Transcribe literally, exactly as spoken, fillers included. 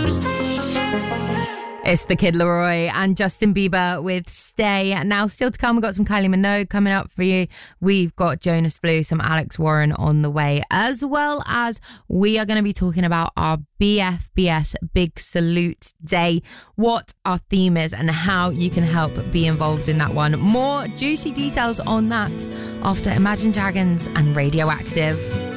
to stay. It's the Kid Laroi and Justin Bieber with Stay. Now, still to come, we've got some Kylie Minogue coming up for you. We've got Jonas Blue, some Alex Warren on the way, as well as we are going to be talking about our B F B S Big Salute Day, what our theme is and how you can help be involved in that one. More juicy details on that after Imagine Dragons and Radioactive.